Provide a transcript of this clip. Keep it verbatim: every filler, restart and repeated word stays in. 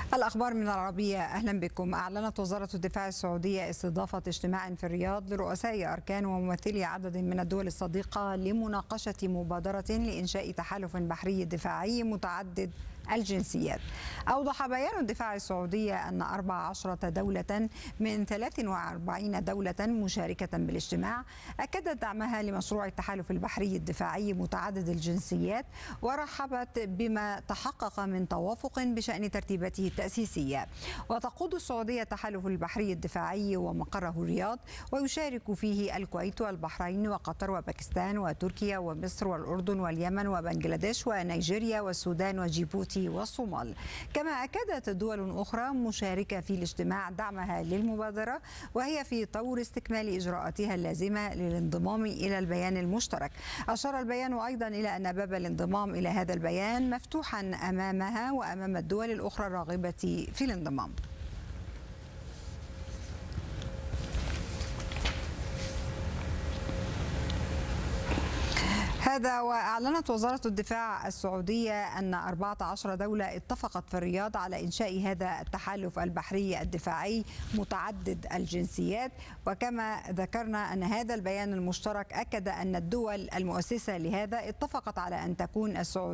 الأخبار من العربية، أهلا بكم. أعلنت وزارة الدفاع السعودية استضافة اجتماع في الرياض لرؤساء أركان وممثلي عدد من الدول الصديقة لمناقشة مبادرة لإنشاء تحالف بحري دفاعي متعدد الجنسيات. أوضح بيان الدفاع السعودي أن أربع عشرة دولة من ثلاث وأربعين دولة مشاركة بالاجتماع أكدت دعمها لمشروع التحالف البحري الدفاعي متعدد الجنسيات، ورحبت بما تحقق من توافق بشأن ترتيباته التأسيسية. وتقود السعودية التحالف البحري الدفاعي ومقره الرياض، ويشارك فيه الكويت والبحرين وقطر وباكستان وتركيا ومصر والأردن واليمن وبنغلاديش ونيجيريا والسودان وجيبوتي والصومال. كما أكدت دول أخرى مشاركة في الاجتماع دعمها للمبادرة، وهي في طور استكمال إجراءاتها اللازمة للانضمام إلى البيان المشترك. أشار البيان أيضا إلى أن باب الانضمام إلى هذا البيان مفتوحا أمامها وأمام الدول الأخرى الراغبة في الانضمام. هذا وأعلنت وزارة الدفاع السعودية أن أربعة عشر دولة اتفقت في الرياض على إنشاء هذا التحالف البحري الدفاعي متعدد الجنسيات. وكما ذكرنا أن هذا البيان المشترك أكد أن الدول المؤسسة لهذا اتفقت على أن تكون السعودية